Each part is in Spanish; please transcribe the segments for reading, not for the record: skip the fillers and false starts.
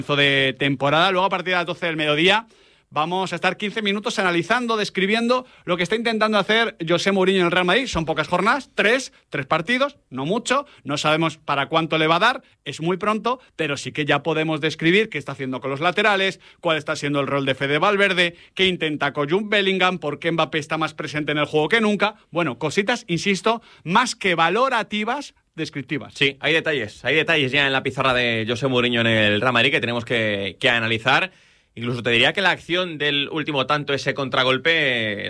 de temporada. Luego, a partir de las 12 del mediodía, vamos a estar 15 minutos analizando, describiendo lo que está intentando hacer José Mourinho en el Real Madrid. Son pocas jornadas, tres partidos, no mucho. No sabemos para cuánto le va a dar, es muy pronto, pero sí que ya podemos describir qué está haciendo con los laterales, cuál está siendo el rol de Fede Valverde, qué intenta con Jude Bellingham, por qué Mbappé está más presente en el juego que nunca. Bueno, cositas, insisto, más que valorativas, descriptivas. Sí, hay detalles ya en la pizarra de José Mourinho en el Real Madrid que tenemos que analizar. Incluso te diría que la acción del último tanto, ese contragolpe,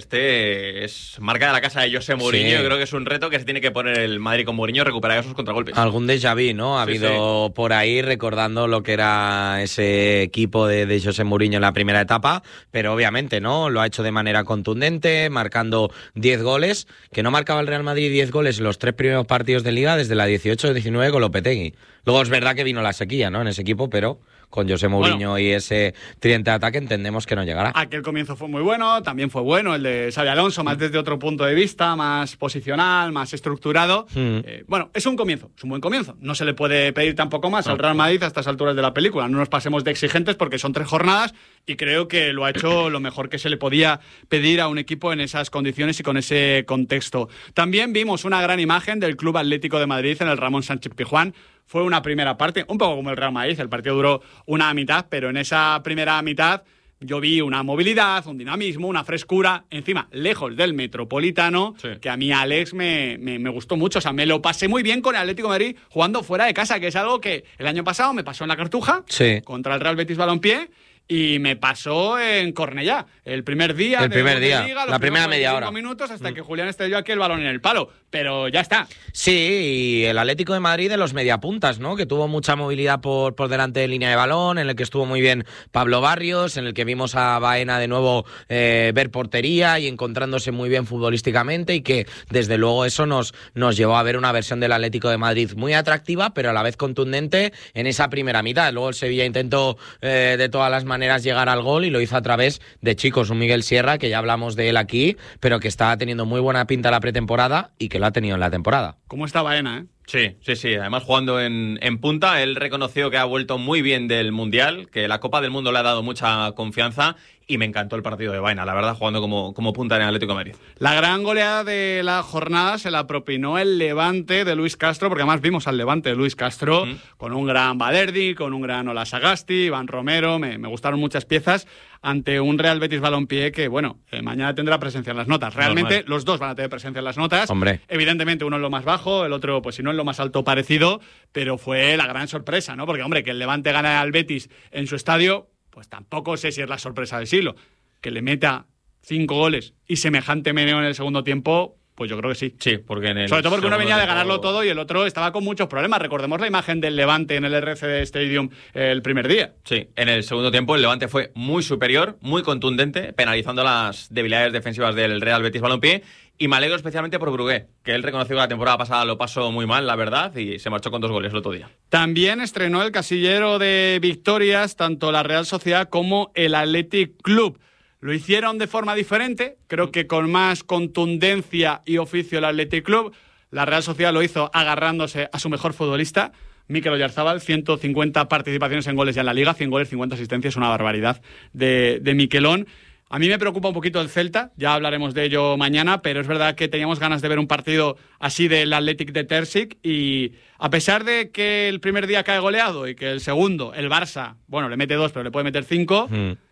es marca de la casa de José Mourinho. Sí. Yo creo que es un reto que se tiene que poner el Madrid con Mourinho, recuperar esos contragolpes. Algún déjà vu, ¿no? Ha habido por ahí recordando lo que era ese equipo de José Mourinho en la primera etapa, pero obviamente, ¿no? Lo ha hecho de manera contundente, marcando 10 goles, que no marcaba el Real Madrid 10 goles en los 3 primeros partidos de Liga desde la 18-19 con Lopetegui. Luego es verdad que vino la sequía, ¿no? En ese equipo, pero con José Mourinho y ese tridente de ataque entendemos que no llegará. Aquel comienzo fue muy bueno, también fue bueno el de Xabi Alonso, más desde otro punto de vista, más posicional, más estructurado. Bueno, es un comienzo, es un buen comienzo. No se le puede pedir tampoco más al Real Madrid a estas alturas de la película. No nos pasemos de exigentes porque son 3 jornadas y creo que lo ha hecho lo mejor que se le podía pedir a un equipo en esas condiciones y con ese contexto. También vimos una gran imagen del Club Atlético de Madrid en el Ramón Sánchez Pizjuán. Fue una primera parte, un poco como el Real Madrid, el partido duró una mitad, pero en esa primera mitad yo vi una movilidad, un dinamismo, una frescura, encima, lejos del Metropolitano, sí, que a mí, Alex, me gustó mucho. O sea, me lo pasé muy bien con el Atlético de Madrid jugando fuera de casa, que es algo que el año pasado me pasó en la Cartuja, sí, contra el Real Betis Balompié, y me pasó en Cornellá, el primer día. El primer día, Liga, la primera media hora. Minutos hasta que Julián estrelló aquí el balón en el palo, pero ya está. Sí, y el Atlético de Madrid de los mediapuntas, ¿no? Que tuvo mucha movilidad por delante de línea de balón, en el que estuvo muy bien Pablo Barrios, en el que vimos a Baena de nuevo ver portería y encontrándose muy bien futbolísticamente, y que desde luego eso nos llevó a ver una versión del Atlético de Madrid muy atractiva, pero a la vez contundente en esa primera mitad. Luego el Sevilla intentó de todas las maneras llegar al gol y lo hizo a través de chicos, un Miguel Sierra, que ya hablamos de él aquí, pero que está teniendo muy buena pinta la pretemporada y que lo ha tenido en la temporada. ¿Cómo está Baena, Sí. Además, jugando en punta, él reconoció que ha vuelto muy bien del Mundial, que la Copa del Mundo le ha dado mucha confianza, y me encantó el partido de Baena, la verdad, jugando como punta en el Atlético de Madrid. La gran goleada de la jornada se la propinó el Levante de Luis Castro, porque además vimos al Levante de Luis Castro con un gran Balerdi, con un gran Ola Sagasti, Iván Romero, me gustaron muchas piezas, ante un Real Betis Balompié que, bueno, mañana tendrá presencia en las notas. Realmente normal, los dos van a tener presencia en las notas. Hombre. Evidentemente uno en lo más bajo, el otro, pues si no en lo más alto, parecido, pero fue la gran sorpresa, ¿no? Porque, hombre, que el Levante gane al Betis en su estadio, pues tampoco sé si es la sorpresa del siglo. Que le meta 5 goles y semejante meneo en el segundo tiempo, pues yo creo que sí. Sí, porque sobre todo porque uno venía de ganarlo todo y el otro estaba con muchos problemas. Recordemos la imagen del Levante en el RCD Stadium el primer día. Sí, en el segundo tiempo el Levante fue muy superior, muy contundente, penalizando las debilidades defensivas del Real Betis Balompié. Y me alegro especialmente por Brugué, que él reconoció que la temporada pasada lo pasó muy mal, la verdad, y se marchó con 2 goles el otro día. También estrenó el casillero de victorias tanto la Real Sociedad como el Athletic Club. Lo hicieron de forma diferente, creo que con más contundencia y oficio el Athletic Club. La Real Sociedad lo hizo agarrándose a su mejor futbolista, Mikel Oyarzabal, 150 participaciones en goles ya en la Liga, 100 goles, 50 asistencias, una barbaridad de Mikelón. A mí me preocupa un poquito el Celta, ya hablaremos de ello mañana, pero es verdad que teníamos ganas de ver un partido así del Athletic de Terzic, y a pesar de que el primer día cae goleado y que el segundo, el Barça, bueno, le mete 2, pero le puede meter 5...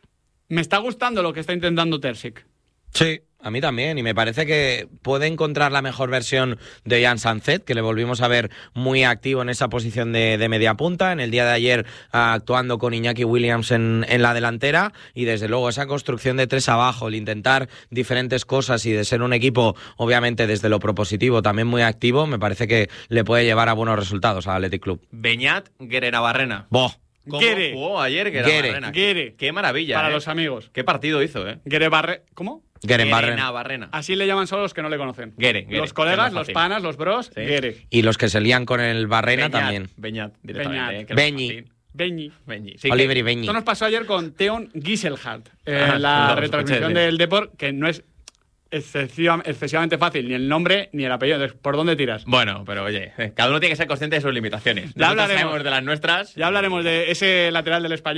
Me está gustando lo que está intentando Terzic. Sí, a mí también, y me parece que puede encontrar la mejor versión de Jan Sanzet, que le volvimos a ver muy activo en esa posición de media punta, en el día de ayer actuando con Iñaki Williams en la delantera, y desde luego esa construcción de 3 abajo, el intentar diferentes cosas y de ser un equipo, obviamente desde lo propositivo, también muy activo, me parece que le puede llevar a buenos resultados al Athletic Club. Beñat Guerrero-Barrena. ¡Boh! ¿Cómo jugó ayer Guerrero-Barrena? Qué maravilla. Para los amigos. Qué partido hizo, ¿Cómo? Guerero-Barrena. Así le llaman solo los que no le conocen. Guere. Los colegas, los panas, los bros, sí. Guere. Y los que se lían con el Barrena también. Beñat, directamente. Beñi. Sí, Oliver y Beñi. Esto nos pasó ayer con Theon Gisselhardt en la retransmisión del Depor, que no es excesivamente fácil, ni el nombre ni el apellido. Entonces, ¿por dónde tiras? Bueno, pero oye, cada uno tiene que ser consciente de sus limitaciones. Nosotros sabemos de las nuestras. Ya hablaremos de ese lateral del Español